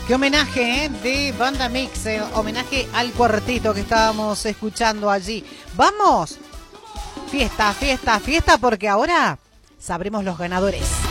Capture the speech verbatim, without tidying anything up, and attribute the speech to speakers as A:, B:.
A: Qué homenaje, ¿eh? De Banda Mix, eh, homenaje al cuarteto que estábamos escuchando allí. ¡Vamos! Fiesta, fiesta, fiesta, porque ahora sabremos los ganadores.